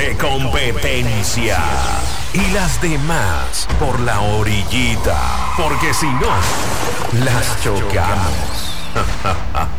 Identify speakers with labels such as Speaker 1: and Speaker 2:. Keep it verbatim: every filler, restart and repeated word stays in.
Speaker 1: de competencia. Y las demás por la orillita. Porque si no, las chocamos.